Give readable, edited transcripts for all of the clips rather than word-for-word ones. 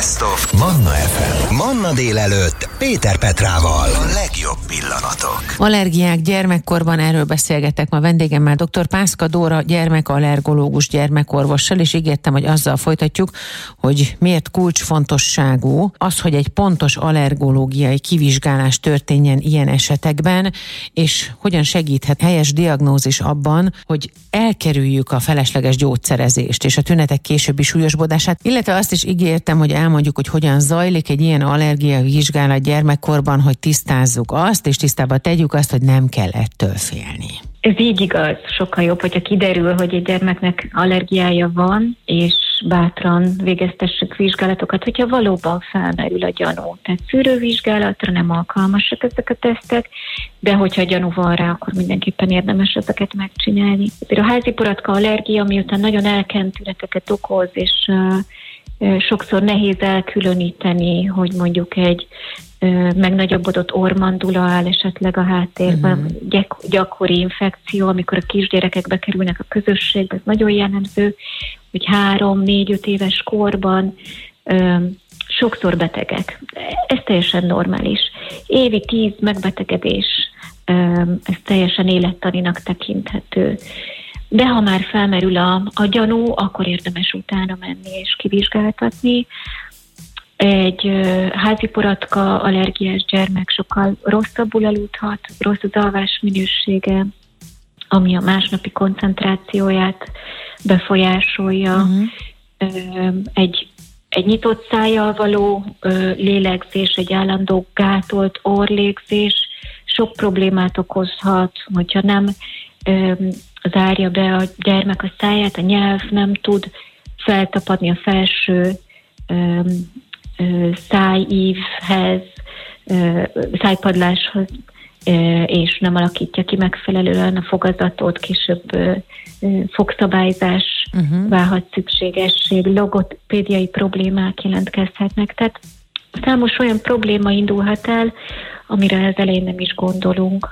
Manna FM. Manna délelőtt Péter Petrával. A legjobb pillanatok. Allergiák gyermekkorban, erről beszélgetek ma vendégemmel, dr. Pászka Dóra gyermekallergológus gyermekorvossal, és ígértem, hogy azzal folytatjuk, hogy miért kulcsfontosságú az, hogy egy pontos allergológiai kivizsgálás történjen ilyen esetekben, és hogyan segíthet helyes diagnózis abban, hogy elkerüljük a felesleges gyógyszerezést és a tünetek későbbi súlyosbodását, illetve azt is ígértem, hogy elmondjuk, hogy hogyan zajlik egy ilyen allergia vizsgálat gyermekkorban, hogy tisztázzuk azt, és tisztába tegyük azt, hogy nem kell ettől félni. Ez így igaz, sokkal jobb, hogyha kiderül, hogy egy gyermeknek allergiája van, és bátran végeztessük vizsgálatokat, hogyha valóban felmerül a gyanú. Tehát szűrővizsgálatra nem alkalmasak ezek a tesztek, de hogyha gyanú van rá, akkor mindenképpen érdemes ezeket megcsinálni. A háziporatka allergia, miután nagyon elkent tüneteket okoz, és sokszor nehéz elkülöníteni, hogy mondjuk egy megnagyobbodott orrmandula áll esetleg a háttérben, gyakori infekció, amikor a kisgyerekek bekerülnek a közösségbe, ez nagyon jellemző, hogy 3-4-5 éves korban sokszor betegek. Ez teljesen normális. Évi 10 megbetegedés, ez teljesen élettaninak tekinthető. De ha már felmerül a gyanú, akkor érdemes utána menni és kivizsgáltatni. Egy háziporatka allergiás gyermek sokkal rosszabbul aludhat, rossz az alvás minősége, ami a másnapi koncentrációját befolyásolja. Egy nyitott szájjal való lélegzés, egy állandó gátolt orrlégzés sok problémát okozhat, hogyha nem zárja be a gyermek a száját, a nyelv nem tud feltapadni a felső szájívhez, szájpadláshoz, és nem alakítja ki megfelelően a fogazatot, később fogszabályzás válhat szükségesség, logopédiai problémák jelentkezhetnek. Tehát számos olyan probléma indulhat el, amire az elején nem is gondolunk.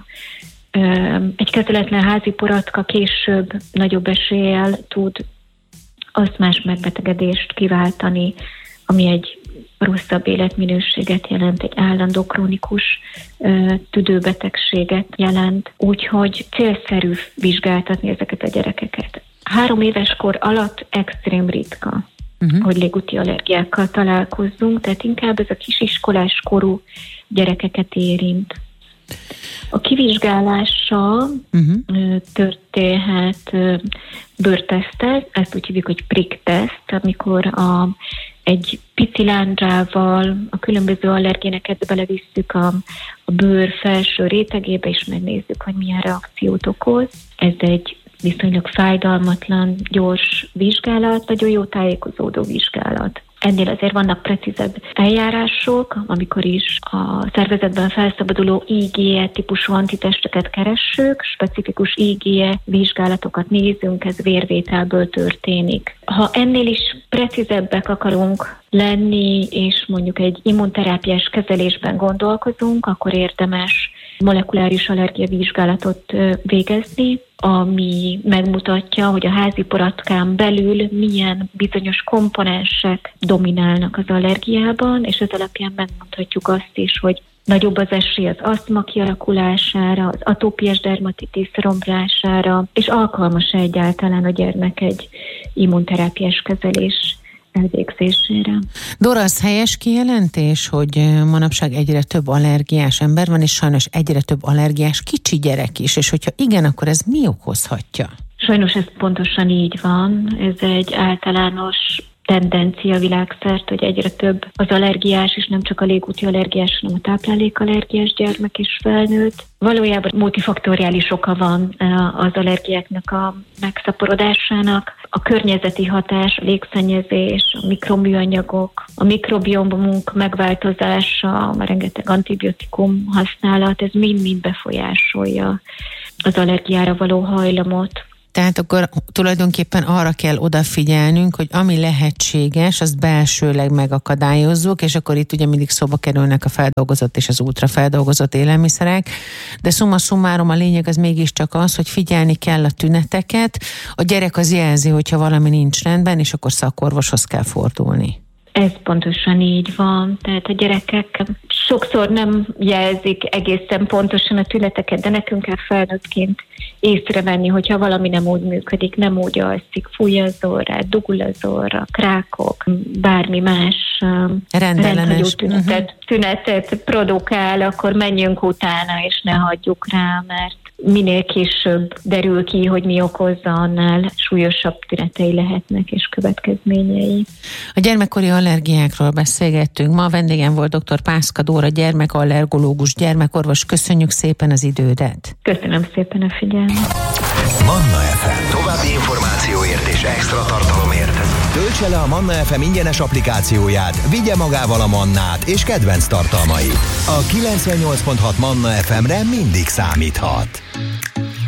Egy kezeletlen háziporatka később nagyobb eséllyel tud asztmás megbetegedést kiváltani, ami egy rosszabb életminőséget jelent, egy állandó krónikus tüdőbetegséget jelent, úgyhogy célszerű vizsgáltatni ezeket a gyerekeket. 3 éves kor alatt extrém ritka, hogy légúti allergiákkal találkozzunk, tehát inkább ez a kisiskolás korú gyerekeket érint. A kivizsgálása történhet bőrteszttel, ezt úgy hívjuk, hogy prick-teszt, amikor egy pici lándzsával a különböző allergéneket belevisszük a bőr felső rétegébe, és megnézzük, hogy milyen reakciót okoz. Ez egy viszonylag fájdalmatlan, gyors vizsgálat, nagyon jó tájékozódó vizsgálat. Ennél azért vannak precízebb eljárások, amikor is a szervezetben felszabaduló IgE típusú antitesteket keressük, specifikus IgE vizsgálatokat nézünk, ez vérvételből történik. Ha ennél is precízebbek akarunk lenni, és mondjuk egy immunterápiás kezelésben gondolkozunk, akkor érdemes molekuláris allergiavizsgálatot végezni, ami megmutatja, hogy a háziporatkán belül milyen bizonyos komponensek dominálnak az allergiában, és ez alapján megmondhatjuk azt is, hogy nagyobb az esély az asztma kialakulására, az atópiás dermatitis romlására, és alkalmas egyáltalán a gyermek egy immunterápiás kezelés elvégzésére. Dóra, az helyes kijelentés, hogy manapság egyre több allergiás ember van, és sajnos egyre több allergiás kicsi gyerek is, és hogyha igen, akkor ez mi okozhatja? Sajnos ez pontosan így van. Ez egy általános tendencia világszerte, hogy egyre több az allergiás, és nem csak a légúti allergiás, hanem a táplálékallergiás gyermek is felnőtt. Valójában multifaktoriális oka van az allergiáknak a megszaporodásának. A környezeti hatás, a légszennyezés, a mikroműanyagok, a mikrobiomunk megváltozása, a rengeteg antibiotikum használat, ez mind-mind befolyásolja az allergiára való hajlamot. Tehát akkor tulajdonképpen arra kell odafigyelnünk, hogy ami lehetséges, azt belsőleg megakadályozzuk, és akkor itt ugye mindig szóba kerülnek a feldolgozott és az ultrafeldolgozott élelmiszerek, de summa summarum a lényeg az mégiscsak az, hogy figyelni kell a tüneteket, a gyerek az jelzi, hogyha valami nincs rendben, és akkor szakorvoshoz kell fordulni. Ez pontosan így van. Tehát a gyerekek sokszor nem jelzik egészen pontosan a tüneteket, de nekünk kell felnőttként észrevenni, hogyha valami nem úgy működik, nem úgy alszik, fúj az orrát, dugul az orra, krákok, bármi más rendhagyó tünetet produkál, akkor menjünk utána, és ne hagyjuk rá, mert minél később derül ki, hogy mi okozza, annál súlyosabb tünetei lehetnek és következményei. A gyermekkori allergiákról beszélgettünk. Ma a vendégem volt dr. Pászka Dóra, gyermekallergológus, gyermekorvos. Köszönjük szépen az idődet. Köszönöm szépen a figyelmet. Manna FM. További információért és extra tartalomért töltse le a Manna FM ingyenes applikációját, vigye magával a Mannát és kedvenc tartalmait. A 98.6 Manna FM-re mindig számíthat.